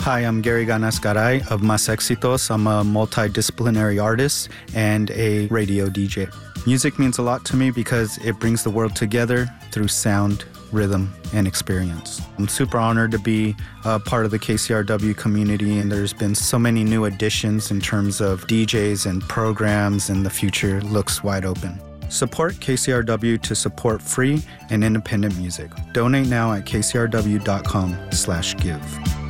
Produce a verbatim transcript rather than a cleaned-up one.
Hi, I'm Gary Ganas Garay of Mas Éxitos. I'm a multidisciplinary artist and a radio D J. Music means a lot to me because it brings the world together through sound, rhythm, and experience. I'm super honored to be a part of the K C R W community, and there's been so many new additions in terms of D Js and programs, and the future looks wide open. Support K C R W to support free and independent music. Donate now at k c r w dot com slash give.